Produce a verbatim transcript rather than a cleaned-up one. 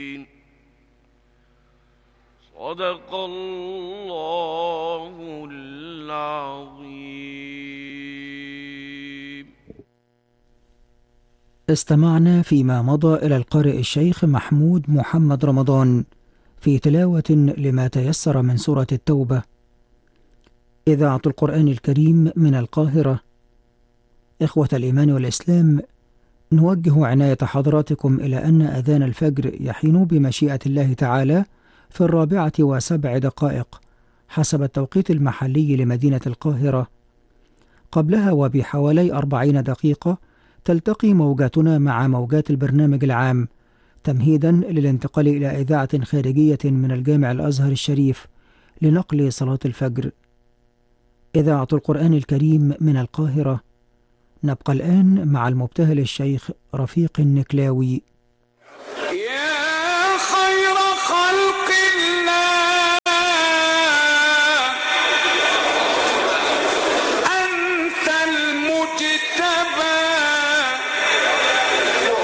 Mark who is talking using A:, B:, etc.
A: صدق الله العظيم.
B: استمعنا فيما مضى إلى القارئ الشيخ محمود محمد رمضان في تلاوة لما تيسر من سورة التوبة. إذاعة القرآن الكريم من القاهرة. إخوة الإيمان والإسلام، نوجه عناية حضراتكم إلى أن أذان الفجر يحين بمشيئة الله تعالى في الرابعة وسبع دقائق حسب التوقيت المحلي لمدينة القاهرة. قبلها وبحوالي أربعين دقيقة تلتقي موجاتنا مع موجات البرنامج العام تمهيدا للانتقال إلى إذاعة خارجية من الجامع الأزهر الشريف لنقل صلاة الفجر. إذاعة القرآن الكريم من القاهرة. نبقى الآن مع المبتهل الشيخ رفيق النكلاوي.